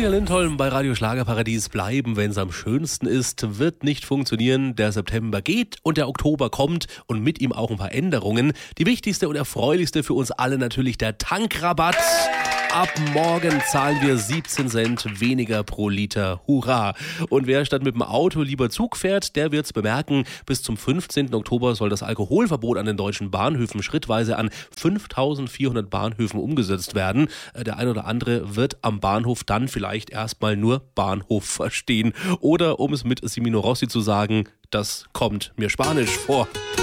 Julia Lindholm bei Radio Schlagerparadies. Bleiben, wenn es am schönsten ist, wird nicht funktionieren. Der September geht und der Oktober kommt und mit ihm auch ein paar Änderungen. Die wichtigste und erfreulichste für uns alle natürlich der Tankrabatt. Ab morgen zahlen wir 17 Cent weniger pro Liter. Hurra! Und wer statt mit dem Auto lieber Zug fährt, der wird's bemerken. Bis zum 15. Oktober soll das Alkoholverbot an den deutschen Bahnhöfen schrittweise an 5.400 Bahnhöfen umgesetzt werden. Der ein oder andere wird am Bahnhof dann vielleicht erstmal nur Bahnhof verstehen. Oder, um es mit Semino Rossi zu sagen, das kommt mir spanisch vor.